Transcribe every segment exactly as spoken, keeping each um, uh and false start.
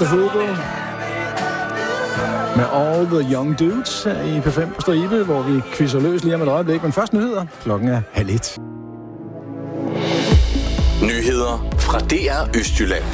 mister Hobo med All the Young Dudes i P fem på stribe, hvor vi quizzer løs lige om et øjeblik. Men først nyheder. Klokken er halv et. Nyheder fra D R Østjylland.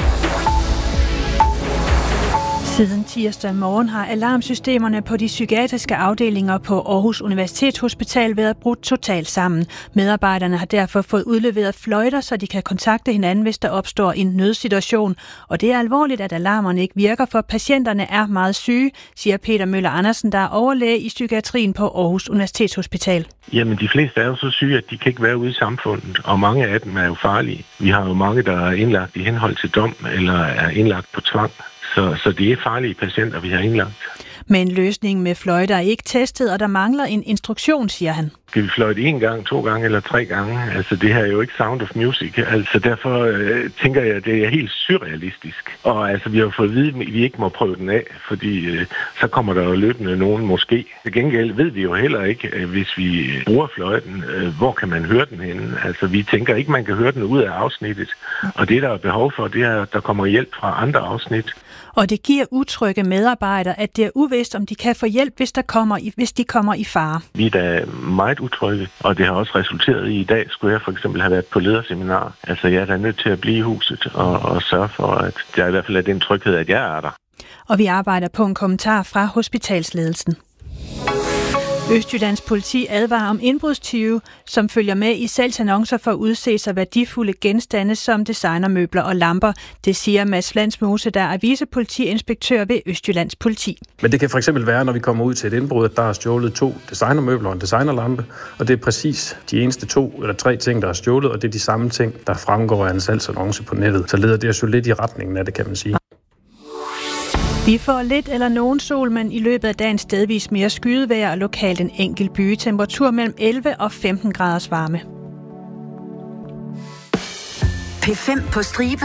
Siden tirsdag morgen har alarmsystemerne på de psykiatriske afdelinger på Aarhus Universitetshospital været brudt totalt sammen. Medarbejderne har derfor fået udleveret fløjter, så de kan kontakte hinanden, hvis der opstår en nødsituation. Og det er alvorligt, at alarmerne ikke virker, for patienterne er meget syge, siger Peter Møller Andersen, der er overlæge i psykiatrien på Aarhus Universitetshospital. Jamen, de fleste er jo så syge, at de kan ikke være ude i samfundet, og mange af dem er jo farlige. Vi har jo mange, der er indlagt i henhold til dom, eller er indlagt på tvang. Så, så det er farlige patienter, vi har indlagt. Men løsningen med fløjter er ikke testet, og der mangler en instruktion, siger han. Skal vi fløjte en gang, to gange eller tre gange? Altså, det her er jo ikke Sound of Music. Altså, derfor øh, tænker jeg, at det er helt surrealistisk. Og altså, vi har jo fået at vide, at vi ikke må prøve den af, fordi øh, så kommer der jo løbende nogen måske. Til gengæld ved vi jo heller ikke, øh, hvis vi bruger fløjten, øh, hvor kan man høre den henne? Altså, vi tænker ikke, man kan høre den ud af afsnittet. Og det, der er behov for, det er, at der kommer hjælp fra andre afsnit. Og det giver utrygge medarbejdere, at det er uvist, om de kan få hjælp, hvis, der kommer i, hvis de kommer i fare. Vi er da meget utrygge, og det har også resulteret i, i dag skulle jeg for eksempel have været på lederseminar. Altså, jeg er da nødt til at blive i huset og, og sørge for, at der i hvert fald er den tryghed, at jeg er der. Og vi arbejder på en kommentar fra hospitalsledelsen. Østjyllands politi advarer om indbrudstyve, som følger med i salgsannoncer for at udse sig værdifulde genstande som designermøbler og lamper. Det siger Mads Flansmose, der er vicepolitiinspektør ved Østjyllands politi. Men det kan for eksempel være, når vi kommer ud til et indbrud, at der er stjålet to designermøbler og en designerlampe, og det er præcis de eneste to eller tre ting, der er stjålet, og det er de samme ting, der fremgår af en salgsannonce på nettet. Så leder det os jo lidt i retningen af det, kan man sige. Vi får lidt eller nogen sol, men i løbet af dagen stedvis mere skydevejr og lokalt en enkelt by. Temperatur mellem elleve og femten graders varme. P fem på stribe.